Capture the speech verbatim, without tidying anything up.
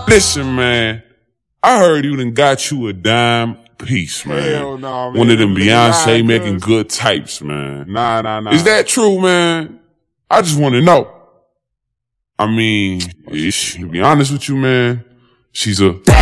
Listen, man. I heard you done got you a dime piece, man. Hell no, man. One of them Beyonce Nah, making cuz. good types, man. Nah, nah, nah. Is that true, man? I just want to know. I mean, ish, to be honest with you, man, she's a